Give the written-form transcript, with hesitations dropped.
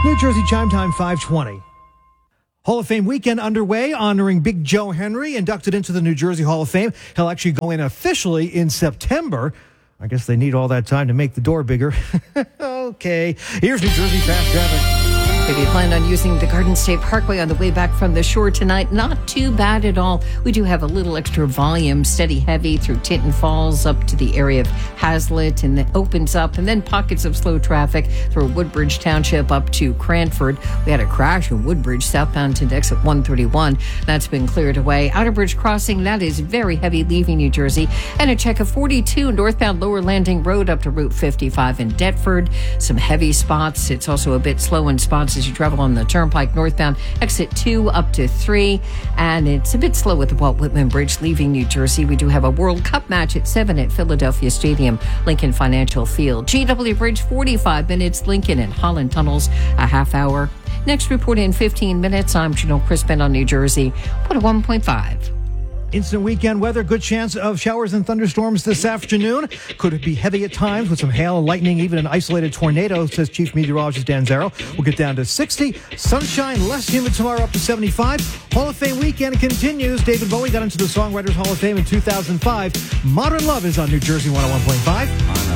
New Jersey Chime Time 520. Hall of Fame weekend underway, honoring Big Joe Henry, inducted into the New Jersey Hall of Fame. He'll actually go in officially in September. I guess they need all that time to make the door bigger. Okay, here's New Jersey Fast Traffic. If you plan on using the Garden State Parkway on the way back from the shore tonight, not too bad at all. We do have a little extra volume, steady heavy through Tinton Falls up to the area of Hazlitt, and then opens up, and then pockets of slow traffic through Woodbridge Township up to Cranford. We had a crash in Woodbridge, southbound to exit 131. That's been cleared away. Outer Bridge Crossing, that is very heavy leaving New Jersey. And a check of 42 northbound Lower Landing Road up to Route 55 in Deptford. Some heavy spots. It's also a bit slow in spots as you travel on the Turnpike northbound, exit 2 up to 3, and it's a bit slow at the Walt Whitman Bridge leaving New Jersey. We do have a World Cup match at 7 at Philadelphia Stadium, Lincoln Financial Field. GW Bridge, 45 minutes, Lincoln and Holland Tunnels, a half hour. Next report in 15 minutes. I'm Janelle Crispin on New Jersey, 101.5. Instant weekend weather, good chance of showers and thunderstorms this afternoon. Could it be heavy at times with some hail and lightning, even an isolated tornado, says Chief Meteorologist Dan Zero. We'll get down to 60. Sunshine, less humid tomorrow, up to 75. Hall of Fame weekend continues. David Bowie got into the Songwriters Hall of Fame in 2005. Modern Love is on New Jersey 101.5.